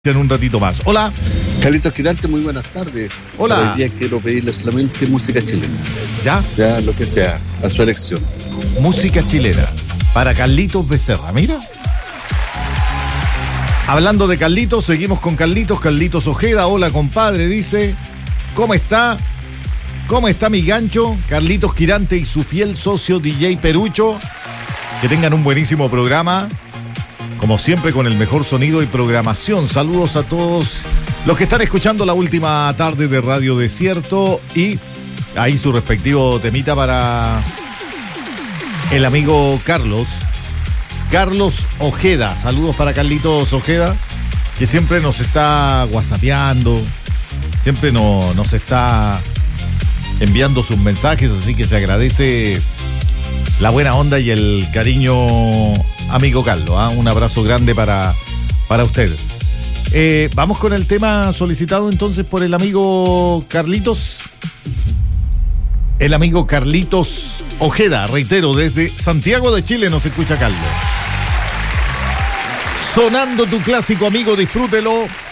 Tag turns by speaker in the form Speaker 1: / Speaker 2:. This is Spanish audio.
Speaker 1: En un ratito más. Hola.
Speaker 2: Carlitos Quirante, muy buenas tardes.
Speaker 1: Hola.
Speaker 2: Hoy día quiero pedirle solamente música chilena.
Speaker 1: ¿Ya?
Speaker 2: Ya lo que sea, a su elección.
Speaker 1: Música chilena. Para Carlitos Becerra, mira. Hablando de Carlitos, seguimos con Carlitos. Carlitos Ojeda, hola compadre, dice. ¿Cómo está? ¿Cómo está mi gancho? Carlitos Quirante y su fiel socio DJ Perucho. Que tengan un buenísimo programa. Como siempre, con el mejor sonido y programación. Saludos a todos los que están escuchando la última tarde de Radio Desierto. Y ahí su respectivo temita para el amigo Carlos. Carlos Ojeda. Saludos para Carlitos Ojeda, que siempre nos está whatsappeando. Siempre nos está enviando sus mensajes. Así que se agradece la buena onda y el cariño, amigo Carlos, ¿eh? Un abrazo grande para usted. Vamos con el tema solicitado entonces por el amigo Carlitos. El amigo Carlitos Ojeda, reitero, desde Santiago de Chile nos escucha Carlos. Sonando tu clásico, amigo, disfrútelo.